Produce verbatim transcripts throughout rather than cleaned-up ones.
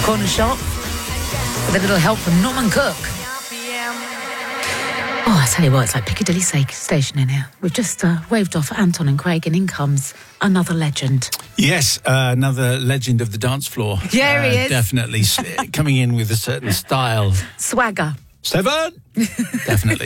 corner shop with a little help from Norman Cook. Oh, I tell you what, it's like Piccadilly Station in here. We've just uh, waved off Anton and Craig, and in comes another legend. Yes, uh, another legend of the dance floor. Yeah, uh, he is. Definitely coming in with a certain style. Swagger. Seven? Definitely.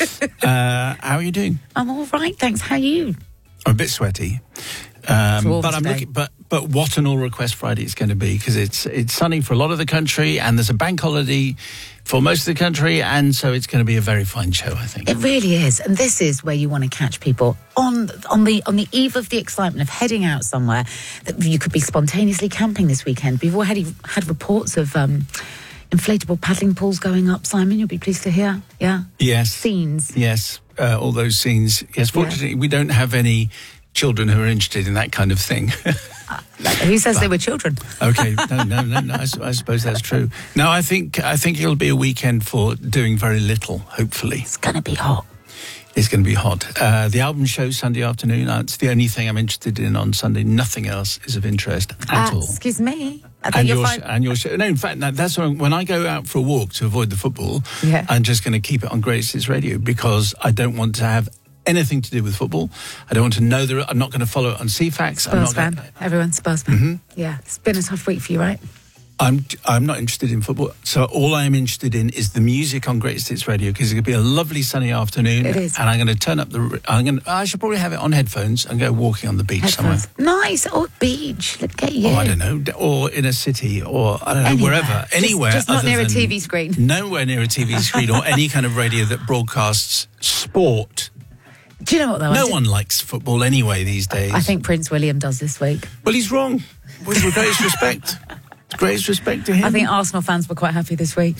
Uh, how are you doing? I'm all right, thanks. How are you? I'm a bit sweaty. Um, warm but I'm today. looking, but but what an all request Friday it's going to be, because it's it's sunny for a lot of the country, and there's a bank holiday for most of the country, and so it's going to be a very fine show, I think. It really is, and this is where you want to catch people on on the on the eve of the excitement of heading out somewhere. That you could be spontaneously camping this weekend. We've already had reports of um, inflatable paddling pools going up. Simon, you'll be pleased to hear. Yeah. Yes. Scenes. Yes. Uh, all those scenes. Yes. Fortunately, yeah. we don't have any children who are interested in that kind of thing. uh, who says but, they were children? Okay, no, no, no, no. I, I suppose that's true. No, I think I think it'll be a weekend for doing very little. Hopefully, it's going to be hot. It's going to be hot. Uh, the album show Sunday afternoon. Uh, it's the only thing I'm interested in on Sunday. Nothing else is of interest at uh, all. Excuse me. I think and you're your fine. and your show. No, in fact, that's when, when I go out for a walk to avoid the football. Yeah. I'm just going to keep it on Greatest Hits Radio, because I don't want to have anything to do with football. I don't want to know the. I'm not going to follow it on C FAX. Spurs I'm not fan. Gonna, Everyone's Spurs fan. Mm-hmm. Yeah, it's been a tough week for you, right? I'm I'm not interested in football. So all I'm interested in is the music on Greatest Hits Radio, because it's going to be a lovely sunny afternoon. It is. And I'm going to turn up the. I'm going. To, I should probably have it on headphones and go walking on the beach Headphones. somewhere. Nice. Or beach. Look at you. Or I don't know. Or in a city. Or I don't know. Anywhere. Wherever. Just, Anywhere. Just not other near a than, T V screen. Nowhere near a T V screen or any kind of radio that broadcasts sport. Do you know what, though? No one likes football anyway these days. I think Prince William does this week. Well, he's wrong. With the greatest respect. Greatest respect to him. I think Arsenal fans were quite happy this week.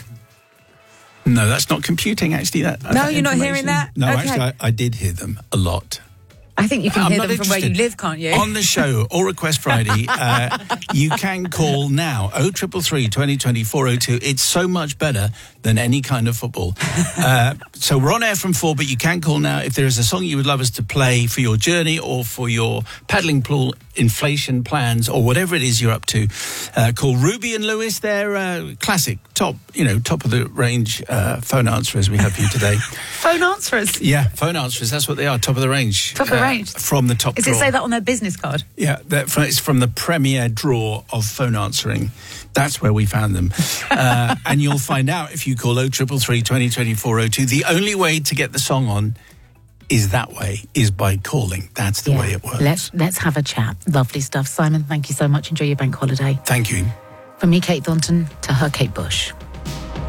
No, that's not computing, actually. That, no, that you're not hearing that? No, okay. actually, I, I did hear them a lot. I think you can I'm hear not them from where interested. you live, can't you? On the show, All Request Friday, uh, you can call now, oh triple three, twenty twenty, four oh two. It's so much better than any kind of football. Uh, so we're on air from four, but you can call now if there is a song you would love us to play for your journey or for your paddling pool inflation plans or whatever it is you're up to. Uh, call Ruby and Lewis. They're uh, classic, top, you know, top of the range uh, phone answerers we have for you today. Phone answerers? Yeah, phone answerers. That's what they are, top of the range. Top of the uh, range? From the top Does drawer. it say that on their business card? Yeah, from, it's from the premier drawer of phone answering. That's where we found them. Uh, and you'll find out if you call oh triple three, twenty twenty, four oh two. The only way to get the song on is that way, is by calling. That's the yeah. way it works. Let's, let's have a chat. Lovely stuff. Simon, thank you so much. Enjoy your bank holiday. Thank you. From me, Kate Thornton, to her, Kate Bush.